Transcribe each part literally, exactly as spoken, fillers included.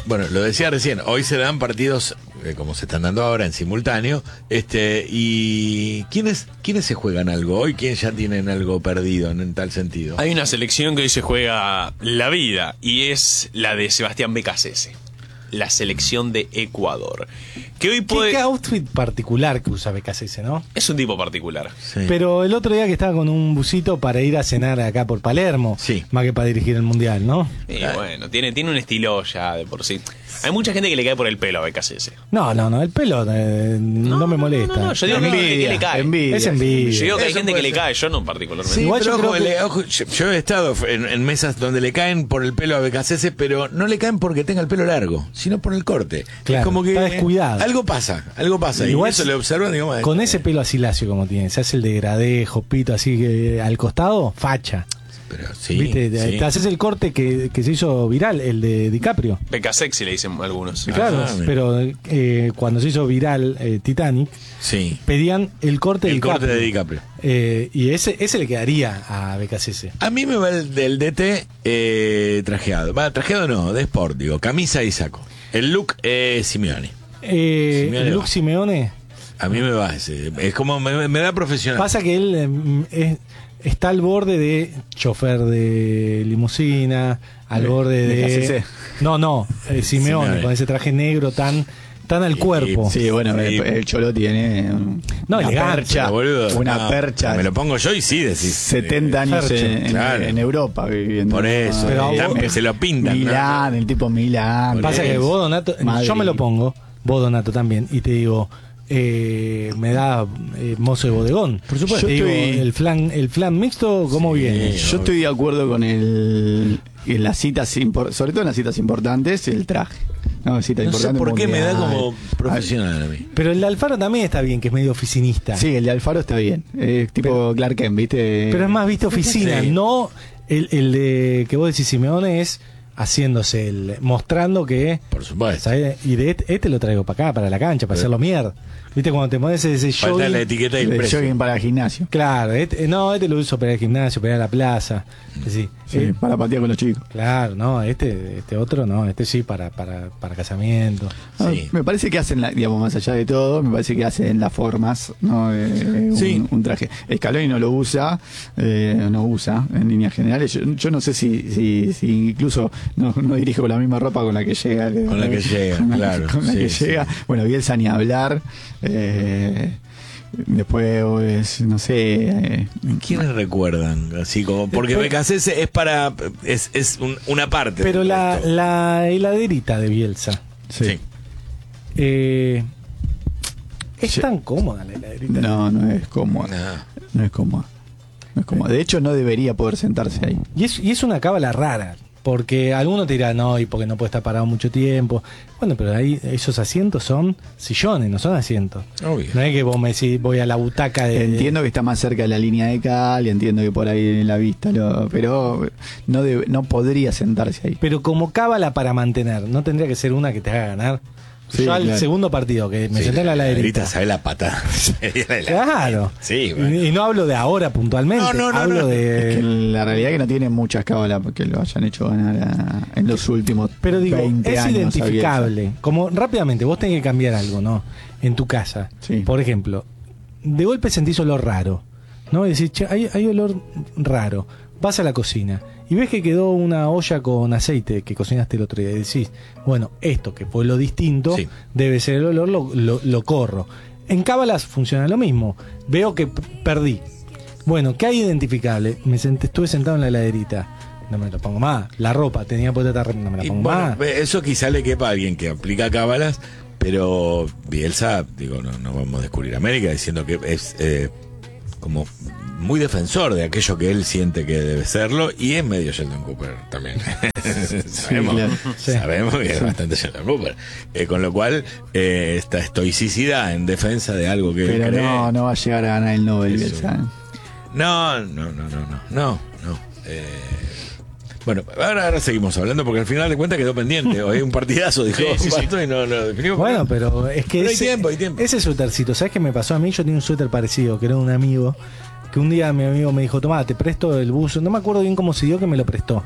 Bueno, lo decía recién, hoy se dan partidos, eh, como se están dando ahora, en simultáneo, este y ¿quiénes quiénes se juegan algo hoy? ¿Quiénes ya tienen algo perdido en, en tal sentido? Hay una selección que hoy se juega la vida y es la de Sebastián Becasese, la selección de Ecuador. Que hoy puede... Qué outfit particular que usa Becasese, ¿no? Es un tipo particular. Sí. Pero el otro día que estaba con un busito para ir a cenar acá por Palermo, Sí. más que para dirigir el Mundial, ¿no? Y bueno, tiene, tiene un estilo ya de por sí. Hay mucha gente que le cae por el pelo a Becasese. No, no, no, el pelo eh, no, me molesta. No, no, yo digo que hay gente que le cae. envidia. Es envidia. Yo digo que hay Eso gente que puede le ser. cae, yo no particularmente. Sí, Igual pero yo creo ojo, que- le- ojo, yo, yo he estado en, en mesas donde le caen por el pelo a Becasese, pero no le caen porque tenga el pelo largo, sino por el corte. Claro, es como que está descuidado. algo pasa, algo pasa. Igual y eso si- le observan, digamos, Con ese pelo así lacio como tiene, se hace el degradé, jopito así que al costado, facha. Pero sí, ¿Viste? sí. Te haces el corte que, que se hizo viral, el de DiCaprio. Becasexy le dicen algunos. Claro, Ah, mira. pero eh, cuando se hizo viral eh, Titanic, Sí. pedían el corte de El corte DiCaprio. de DiCaprio. Eh, y ese, ese le quedaría a Becasese. A mí me va el del D T eh, trajeado. Va, trajeado no, de sport, digo, camisa y saco. El look es Simeone. Eh, Simeone Luke va. Simeone, A mí me va ese. Es como, me, me da profesional. pasa que él eh, es- está al borde de chofer de limusina, al De- borde de de... K C C. No, no, eh, Simeone, Simeone. con ese traje negro tan, tan al Y- cuerpo. Sí, bueno, Sí. el, el Cholo tiene un- No, una elegante, percha, Pero, boludo, una no, percha. Me lo pongo yo y sí, decís. setenta años Fercho, en, en- claro. en Europa viviendo. Por eso, Pero a están vos- que se lo pintan. ¿no? Milán, el tipo Milán. Pasa que vos, Donato, Madrid. yo me lo pongo, vos, Donato, también, y te digo, eh, me da eh, mozo de bodegón. Por supuesto. Te Yo digo, estoy- el flan, el flan mixto, ¿cómo Sí. viene? Yo estoy de acuerdo con el en las citas impor- sobre todo en las citas importantes, el traje. No, cita No sé importante por qué me da mundial. como profesional a mí. Pero el de Alfaro también está bien, que es medio oficinista. Sí, el de Alfaro está bien. Es tipo Clark Kent, ¿viste? Pero es más, viste, oficina, Sí. no el, el de que vos decís Simeone es haciéndose el, mostrando que, Por supuesto. ¿sabes? Y de este, este lo traigo para acá, para la cancha, para hacerlo mierda. Viste, cuando te pones ese Falta jogging, la etiqueta del el precio. jogging para el gimnasio. claro, este, no, este lo uso para ir al gimnasio, para ir a la plaza. Sí, Sí, eh, para patear con los chicos. claro, no, este, este otro no, este sí para, para, para casamiento. Ah, Sí. Me parece que hacen, la, digamos, más allá de todo, me parece que hacen las formas, ¿no? Eh, un, Sí. un traje. Scaloni no lo usa, eh, no usa en líneas generales. Yo, yo no sé si, si, si incluso no, no dirige con la misma ropa con la que llega. Con la que llega, con la- claro, Con la sí, que sí. llega. Bueno, Bielsa ni hablar. Eh, después, pues, no sé. Eh, ¿Quiénes recuerdan? Así como, porque Pero- Becasese es para, es, es un- una parte. Pero del la, resto. la heladerita de Bielsa, Sí. eh, es Sí. tan cómoda la heladerita. no, no es cómoda. No. No es cómoda. No es cómoda. De hecho, no debería poder sentarse ahí. Y es, y es una cábala rara, porque alguno te dirá, no, y porque no puede estar parado mucho tiempo. Bueno, pero ahí esos asientos son sillones, no son asientos. Obvio. No es que vos me decís, voy a la butaca de... Entiendo que está más cerca de la línea de cal y entiendo que por ahí en la vista, lo, pero no debe- no podría sentarse ahí. Pero como cábala para mantener, ¿no tendría que ser una que te haga ganar? Sí, Yo al claro. segundo partido, que me Sí, senté en la heladerita. ¿sabes la patada? Claro. Sí, bueno. y, y no hablo de ahora puntualmente, No, no, no, hablo no. de... Es que la realidad es que no tiene muchas cábalas que lo hayan hecho ganar a- en los últimos Pero digo, veinte es años. a Bielsa. identificable. Como rápidamente, vos tenés que cambiar algo, ¿no? En tu casa. Sí. Por ejemplo, de golpe sentís olor raro, ¿no? Y decís, che, hay, hay olor raro. Vas a la cocina y ves que quedó una olla con aceite que cocinaste el otro día. Y decís, bueno, esto que fue lo distinto, Sí. debe ser el olor, lo, lo, lo corro. En cábalas funciona lo mismo. Veo que p- perdí. Bueno, ¿qué hay identificable? Me senté, estuve sentado en la heladerita. No me lo pongo más. La ropa, tenía puesta esta ropa, no me la Y pongo bueno, más. eso quizá le quepa a alguien que aplica cábalas, pero Bielsa, digo, no, no vamos a descubrir América diciendo que es eh, como muy defensor de aquello que él siente que debe serlo, y es medio Sheldon Cooper también. sabemos, claro. Sí. sabemos que es bastante Sheldon Cooper. Eh, con lo cual, eh, esta estoicidad en defensa de algo que él Pero cree. no, no va a llegar a ganar el Nobel. Eso. Bielsa. No, no, no, no, no, no, no. Eh, bueno, ahora, ahora seguimos hablando porque al final de cuentas quedó pendiente. Hoy un partidazo, dijo Sí, sí, sí. Basto, y no lo definimos. Bueno, pero es que Pero hay ese, tiempo, hay tiempo. ese suétercito, ¿sabes qué me pasó a mí? Yo tenía un suéter parecido, que era de un amigo, que un día mi amigo me dijo, tomá, te presto el buzo. No me acuerdo bien cómo se dio que me lo prestó.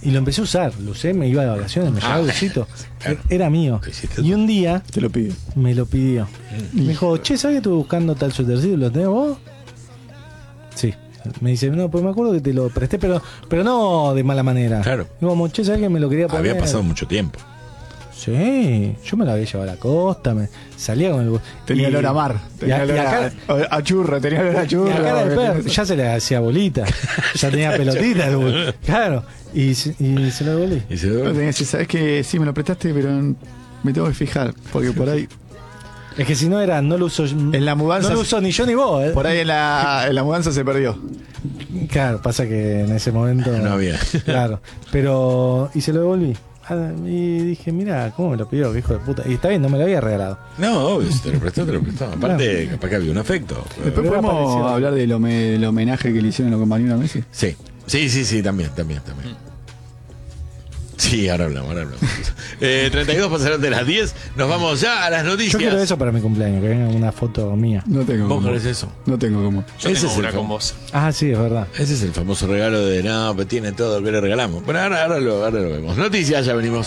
Y lo empecé a usar, lo usé, me iba de vacaciones, me llevaba el busito. claro. Era mío. ¿Qué hiciste? Y un día Te lo pido. me lo pidió. Me dijo, che, ¿sabes que estuve buscando tal suétercito? ¿Lo tenés vos? Sí. Me dice, no, pues me acuerdo que te lo presté, pero pero no de mala manera. Claro. Digo, como, che, ¿sabes que me lo quería poner? Había pasado mucho tiempo. Sí, yo me lo había llevado a la costa, me salía con el... Tenía y- olor a mar. Tenía y a- olor y a a, cara- a- a churro, tenía olor a y churro. a cara del perro, ya se le hacía bolita, ya tenía pelotita, el bol- claro, y, se- y se lo devolví. Y se No, tenía que decir, sabes que sí me lo prestaste, pero me tengo que fijar, porque por ahí, Es que si no era, no lo uso, En la mudanza- no lo uso ni yo ni vos, ¿eh? por ahí en la, en la mudanza se perdió. Claro, pasa que en ese momento No había. Claro, pero y se lo devolví. Ah, y dije, mira, ¿cómo me lo pidió, qué hijo de puta? Y está bien, no me lo había regalado. No, obvio, si te lo prestó, te lo prestó. Aparte, capaz que había un afecto. Después Pero era podemos parecido. hablar del, home- del homenaje que le hicieron a los compañeros a Messi. Sí, sí, sí, sí, también, también, también. Sí, ahora hablamos, ahora hablamos. Eh, treinta y dos pasaron de las diez, nos vamos ya a las noticias. Yo quiero eso para mi cumpleaños, que venga una foto mía. No tengo ¿Vos como. querés eso? No tengo como. Yo Ese tengo es el una fam- con vos. Ah, sí, es verdad. Ese es el famoso regalo de no, pero tiene todo lo que le regalamos. Bueno, ahora, ahora, lo, ahora lo vemos. Noticias, ya venimos.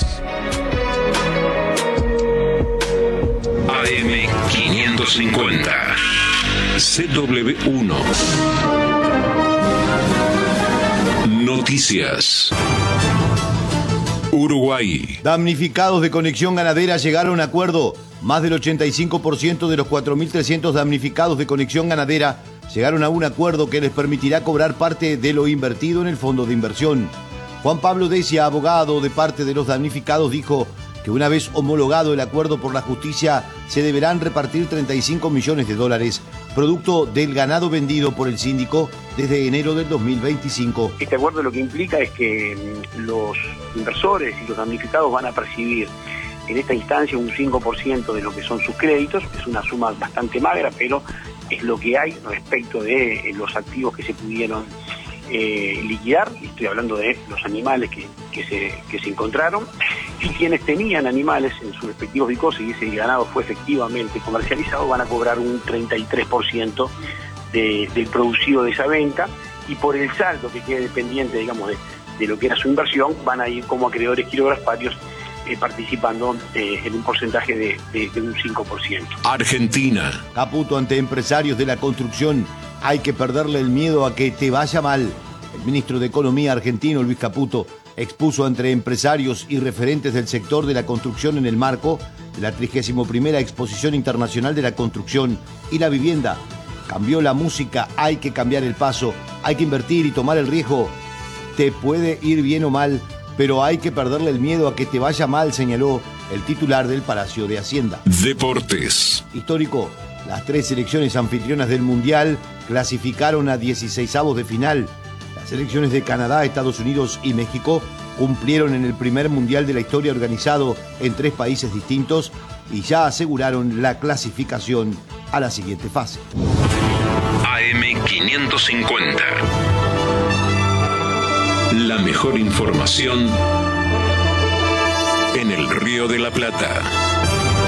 A M quinientos cincuenta C W uno Noticias. Uruguay. Damnificados de Conexión Ganadera llegaron a un acuerdo. Más del ochenta y cinco por ciento de los cuatro mil trescientos damnificados de Conexión Ganadera llegaron a un acuerdo que les permitirá cobrar parte de lo invertido en el fondo de inversión. Juan Pablo Decia, abogado de parte de los damnificados, dijo que una vez homologado el acuerdo por la justicia, se deberán repartir treinta y cinco millones de dólares, producto del ganado vendido por el síndico desde enero del dos mil veinticinco. Este acuerdo lo que implica es que mm, los inversores y los damnificados van a percibir en esta instancia un cinco por ciento de lo que son sus créditos. Es una suma bastante magra, pero es lo que hay respecto de eh, los activos que se pudieron eh, liquidar. Estoy hablando de los animales que, que, se, que se encontraron. Y quienes tenían animales en sus respectivos bicos y ese ganado fue efectivamente comercializado, van a cobrar un treinta y tres por ciento de, del producido de esa venta, y por el saldo que quede dependiente, digamos, de, de lo que era su inversión, van a ir como acreedores quirografarios eh, participando eh, en un porcentaje de, de, de un cinco por ciento. Argentina. Caputo ante empresarios de la construcción. Hay que perderle el miedo a que te vaya mal. El ministro de Economía argentino, Luis Caputo, expuso entre empresarios y referentes del sector de la construcción en el marco de la trigésima primera Exposición Internacional de la Construcción y la Vivienda. Cambió la música, hay que cambiar el paso, hay que invertir y tomar el riesgo. Te puede ir bien o mal, pero hay que perderle el miedo a que te vaya mal, señaló el titular del Palacio de Hacienda. Deportes. Histórico, las tres selecciones anfitrionas del Mundial clasificaron a dieciseisavos de final. Las selecciones de Canadá, Estados Unidos y México cumplieron en el primer Mundial de la historia organizado en tres países distintos y ya aseguraron la clasificación a la siguiente fase. A M quinientos cincuenta. La mejor información en el Río de la Plata.